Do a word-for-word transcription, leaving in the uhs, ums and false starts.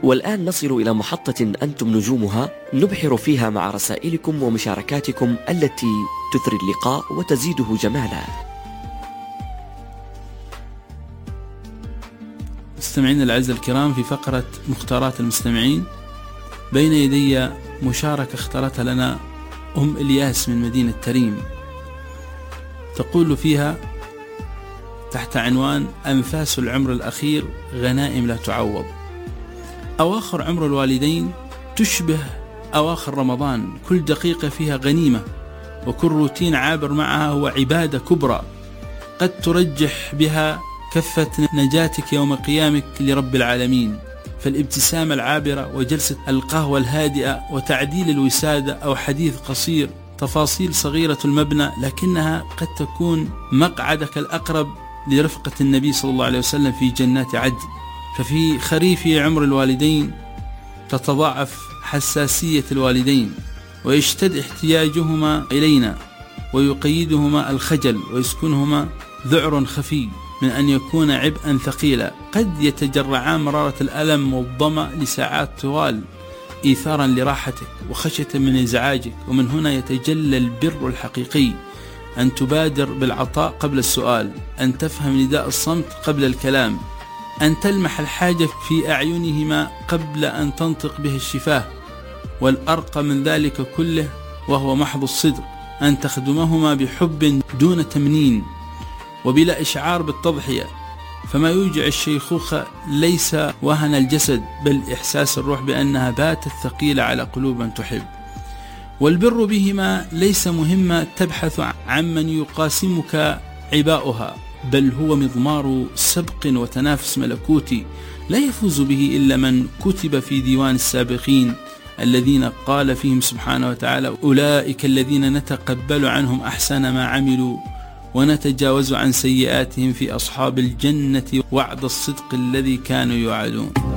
والآن نصل إلى محطة أنتم نجومها نبحر فيها مع رسائلكم ومشاركاتكم التي تثري اللقاء وتزيده جمالا. مستمعينا الأعزاء الكرام، في فقرة مختارات المستمعين بين يدي مشاركة اختارتها لنا أم إلياس من مدينة تريم، تقول فيها تحت عنوان أنفاس العمر الأخير غنائم لا تعوض. أواخر عمر الوالدين تشبه أواخر رمضان، كل دقيقة فيها غنيمة، وكل روتين عابر معها هو عبادة كبرى قد ترجح بها كفة نجاتك يوم قيامك لرب العالمين. فالابتسامة العابرة وجلسة القهوة الهادئة وتعديل الوسادة أو حديث قصير، تفاصيل صغيرة المبنى لكنها قد تكون مقعدك الأقرب لرفقة النبي صلى الله عليه وسلم في جنات عدن. ففي خريف عمر الوالدين تتضاعف حساسية الوالدين ويشتد احتياجهما إلينا، ويقيدهما الخجل ويسكنهما ذعر خفي من أن يكون عبئا ثقيلا. قد يتجرعان مرارة الألم والظمأ لساعات طوال إيثارا لراحتك وخشية من إزعاجك. ومن هنا يتجلى البر الحقيقي، أن تبادر بالعطاء قبل السؤال، أن تفهم نداء الصمت قبل الكلام، أن تلمح الحاجة في أعينهما قبل أن تنطق به الشفاه. والأرقى من ذلك كله وهو محض الصدق، أن تخدمهما بحب دون تمنين وبلا إشعار بالتضحية. فما يوجع الشيخوخة ليس وهن الجسد، بل إحساس الروح بأنها باتت ثقيلة على قلوب من تحب. والبر بهما ليس مهمة تبحث عن من يقاسمك عباؤها، بل هو مضمار سبق وتنافس ملكوتي لا يفوز به إلا من كتب في ديوان السابقين الذين قال فيهم سبحانه وتعالى: أولئك الذين نتقبل عنهم أحسن ما عملوا ونتجاوز عن سيئاتهم في أصحاب الجنة وعد الصدق الذي كانوا يوعدون.